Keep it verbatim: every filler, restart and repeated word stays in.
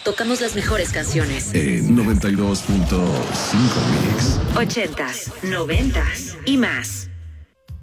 tocamos las mejores canciones. En noventa y dos punto cinco Mix. Ochentas, noventas y más.